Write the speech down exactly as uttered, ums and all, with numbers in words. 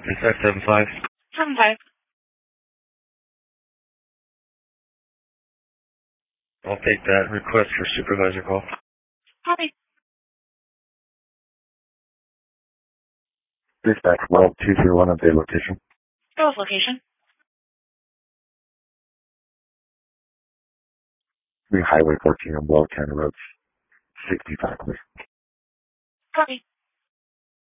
Is that seven five? Seven five. I'll take that request for supervisor call. Copy. Dispatch well two three one update location. Go with location. three Highway fourteen on Well County Road sixty-five. Copy.